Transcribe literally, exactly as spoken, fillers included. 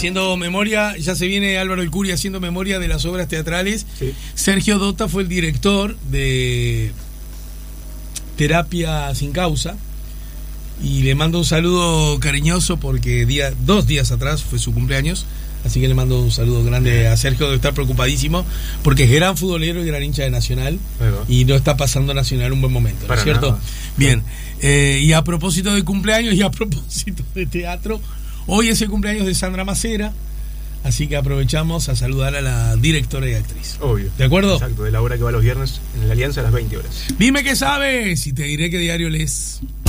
haciendo memoria, ya se viene Álvaro El Curi haciendo memoria de las obras teatrales. Sí. Sergio Dota fue el director de Terapia Sin Causa. Y le mando un saludo cariñoso porque día, dos días atrás fue su cumpleaños. Así que le mando un saludo grande a Sergio, de estar preocupadísimo porque es gran futbolero y gran hincha de Nacional y no está pasando Nacional un buen momento, ¿no es cierto? Nada. Bien, eh, y a propósito de cumpleaños y a propósito de teatro, hoy es el cumpleaños de Sandra Macera, así que aprovechamos a saludar a la directora y actriz. Obvio. ¿De acuerdo? Exacto, de la hora que va los viernes en la Alianza a las veinte horas. Dime qué sabes y te diré qué diario lees.